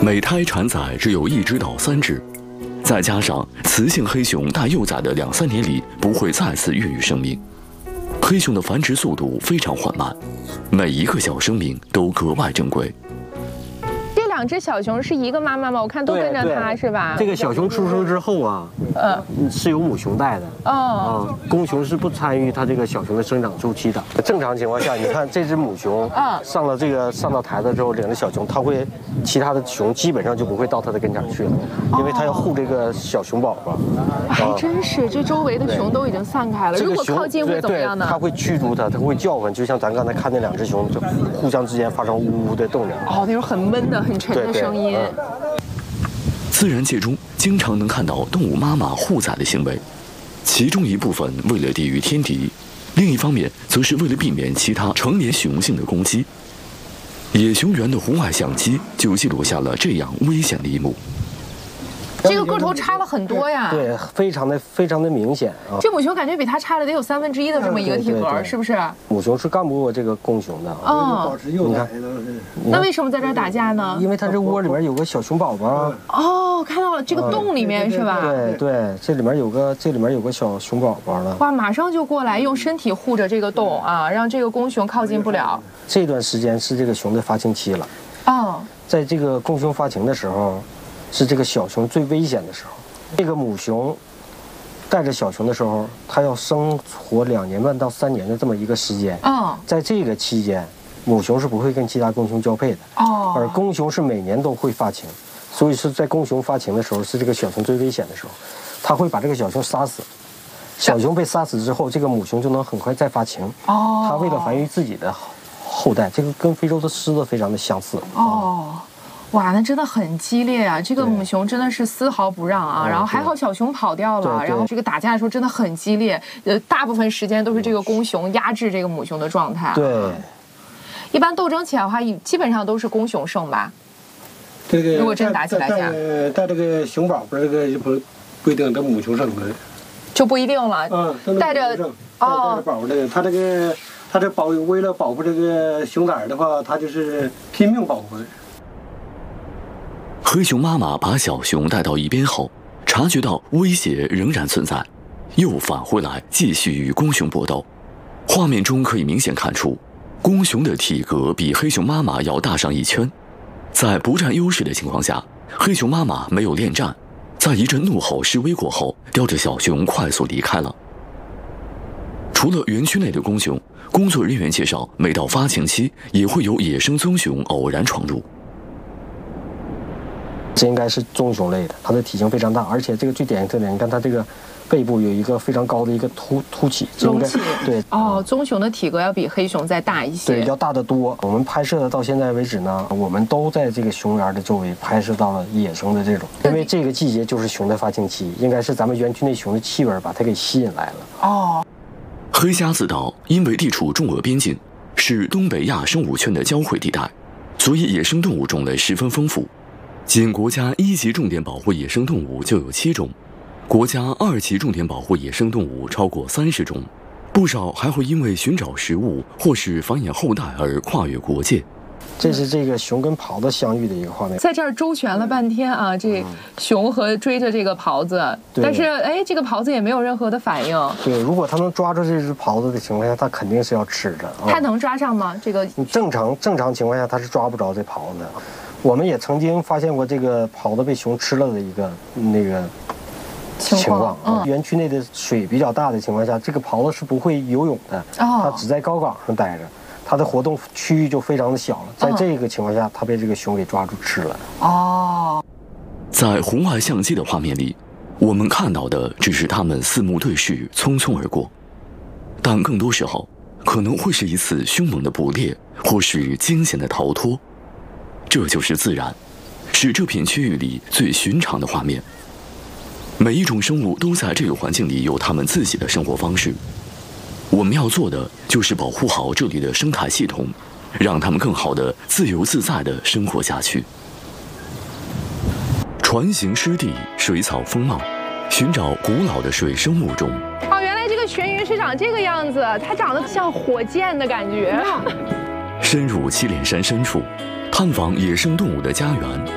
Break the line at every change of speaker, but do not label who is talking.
每胎产崽只有1只到3只，再加上雌性黑熊大幼崽的2、3年里不会再次孕育生命，黑熊的繁殖速度非常缓慢，每一个小生命都格外珍贵。
2只小熊是一个妈妈吗？我看都跟着它是吧？
这个小熊出生之后啊，是由母熊带的。哦，公熊是不参与它这个小熊的生长周期的。正常情况下，你看这只母熊，上到台子之后，领着小熊，其他的熊基本上就不会到它的跟前去了，因为它要护这个小熊宝宝。
还真是，这周围的熊都已经散开了。如果靠近会怎么样呢？
它会驱逐它，它会叫唤，就像咱刚才看那2只熊，就互相之间发生呜呜的动静。
哦，那种很闷的、很沉的声音。
自然界中经常能看到动物妈妈护崽的行为，其中一部分为了抵御天敌，另一方面则是为了避免其他成年雄性的攻击。野熊园的红外相机就记录下了这样危险的一幕。
这个个头差了很多呀，
对，非常的明显啊。
这母熊感觉比它差了得有1/3的这么一个体格，是不是？
母熊是干不过这个公熊的。
哦，
你看，
那为什么在这儿打架呢？
因为它这窝里面有个小熊宝宝。
哦，看到了，这个洞里面是吧？
对，这里面有个小熊宝宝了。
哇，马上就过来，用身体护着这个洞啊，让这个公熊靠近不了。
这段时间是这个熊的发情期了。
哦，
在这个公熊发情的时候。 是这个小熊最危险的时候。这个母熊带着小熊的时候，它要生活2年半到3年的这么一个时间。在这个期间，母熊是不会跟其他公熊交配的。而公熊是每年都会发情，所以是在公熊发情的时候，是这个小熊最危险的时候。它会把这个小熊杀死。小熊被杀死之后，这个母熊就能很快再发情。它为了繁育自己的后代，这个跟非洲的狮子非常的相似。
哇，那真的很激烈啊！这个母熊真的是丝毫不让啊，然后还好小熊跑掉了，然后这个打架的时候真的很激烈，大部分时间都是这个公熊压制这个母熊的状态。
对，
一般斗争起来的话，基本上都是公熊胜吧？
这个
如果真打起来架，
带这个熊宝宝这个不一定这母熊胜的，
就不一定了。带着
宝宝这个，他这为了保护这个熊崽的话，他就是拼命保护的。
黑熊妈妈把小熊带到一边后，察觉到威胁仍然存在，又返回来继续与公熊搏斗。画面中可以明显看出，公熊的体格比黑熊妈妈要大上1圈。在不占优势的情况下，黑熊妈妈没有恋战，在一阵怒吼示威过后，叼着小熊快速离开了。除了园区内的公熊，工作人员介绍，每到发情期，也会有野生棕熊偶然闯入。
这应该是棕熊类的，它的体型非常大，而且这个最典型特点，你看它这个背部有一个非常高的一个凸起，
隆起。
对，
棕熊的体格要比黑熊再大一些，
对，要大得多。我们拍摄的到现在为止呢，我们都在这个熊园的周围拍摄到了野生的这种，因为这个季节就是熊的发情期，应该是咱们园区内熊的气味把它给吸引来了。
黑瞎子岛因为地处中俄边境，是东北亚生物圈的交汇地带，所以野生动物种类十分丰富。 仅国家1级重点保护野生动物就有7种，国家2级重点保护野生动物超过30种，不少还会因为寻找食物或是繁衍后代而跨越国界。
这是这个熊跟狍子相遇的一个画面，
在这儿周旋了半天啊，这熊和追着这个狍子，但是这个狍子也没有任何的反应。
对，如果它能抓住这只狍子的情况下，它肯定是要吃的。
它能抓上吗？这个
正常情况下它是抓不着这狍子。 我们也曾经发现过这个狍子被熊吃了的一个情况。园区内的水比较大的情况下，这个狍子是不会游泳的，它只在高岗上待着，它的活动区域就非常的小了。在这个情况下，它被这个熊给抓住吃了。
在红外相机的画面里，我们看到的只是它们四目对视，匆匆而过，但更多时候可能会是一次凶猛的捕猎，或是惊险的逃脱。 这就是自然，是这片区域里最寻常的画面。每一种生物都在这个环境里有它们自己的生活方式。我们要做的就是保护好这里的生态系统，让它们更好的自由自在地生活下去。船行湿地，水草丰茂，寻找古老的水生物种。
原来这个群鱼是长这个样子，它长得像火箭的感觉。
深入祁连山深处。探访野生动物的家园，